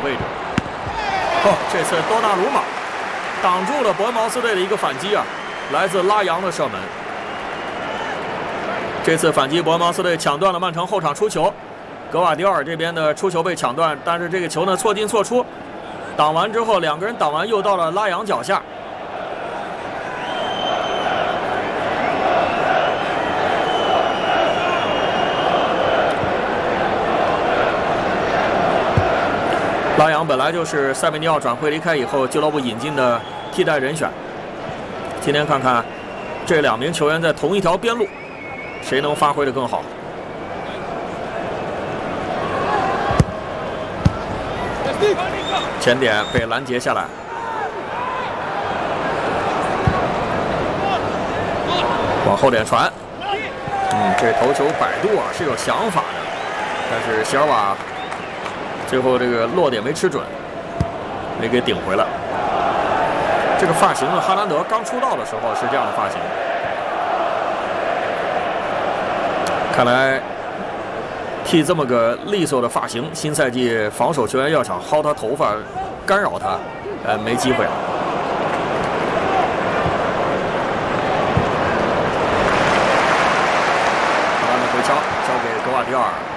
位置。这次多纳鲁马挡住了伯恩茅斯队的一个反击啊，来自拉扬的射门。这次反击，伯恩茅斯队抢断了曼城后场出球，格瓦迪奥尔这边的出球被抢断，但是这个球呢错进错出，挡完之后两个人挡完又到了拉扬脚下。拉扬本来就是塞梅尼奥转会离开以后俱乐部引进的替代人选，今天看看这两名球员在同一条边路，谁能发挥得更好？前点被拦截下来，往后点传，这头球摆渡啊是有想法的，但是席尔瓦最后这个落点没吃准，没给顶回来。这个发型呢，哈兰德刚出道的时候是这样的发型。看来剃这么个利索的发型，新赛季防守球员要想薅他头发干扰他，没机会了。哈兰德回敲，交给格瓦迪奥尔。